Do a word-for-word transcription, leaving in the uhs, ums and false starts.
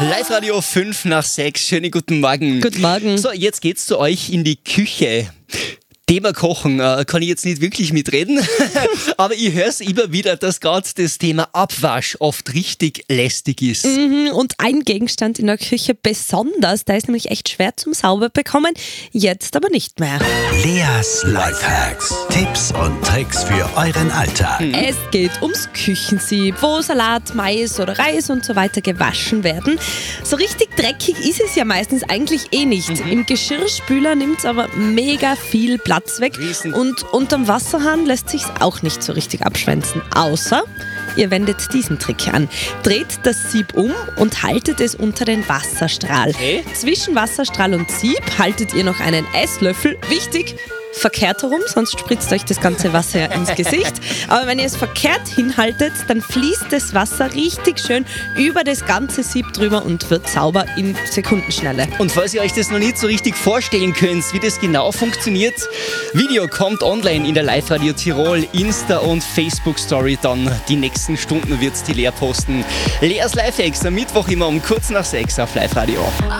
Live-Radio fünf nach sechs. Schönen guten Morgen. Guten Morgen. So, jetzt geht's zu euch in die Küche. Thema Kochen, äh, kann ich jetzt nicht wirklich mitreden, aber ich höre es immer wieder, dass gerade das Thema Abwasch oft richtig lästig ist. Mhm, und ein Gegenstand in der Küche besonders, der ist nämlich echt schwer zum Sauber bekommen, jetzt aber nicht mehr. Leas Lifehacks. Tipps und Tricks für euren Alltag. Mhm. Es geht ums Küchensieb, wo Salat, Mais oder Reis und so weiter gewaschen werden. So richtig dreckig ist es ja meistens eigentlich eh nicht. Mhm. Im Geschirrspüler nimmt es aber mega viel Platz weg. Riesen. Und unterm Wasserhahn lässt sich's auch nicht so richtig abschwänzen. Außer ihr wendet diesen Trick an. Dreht das Sieb um und haltet es unter den Wasserstrahl. Okay. Zwischen Wasserstrahl und Sieb haltet ihr noch einen Esslöffel. Wichtig, verkehrt herum, sonst spritzt euch das ganze Wasser ja ins Gesicht. Aber wenn ihr es verkehrt hinhaltet, dann fließt das Wasser richtig schön über das ganze Sieb drüber und wird sauber in Sekundenschnelle. Und falls ihr euch das noch nicht so richtig vorstellen könnt, wie das genau funktioniert, Video kommt online in der Live-Radio Tirol, Insta- und Facebook-Story dann. Die nächsten Stunden wird's die Lea posten. Leas Lifehacks am Mittwoch immer um kurz nach sechs auf Live-Radio.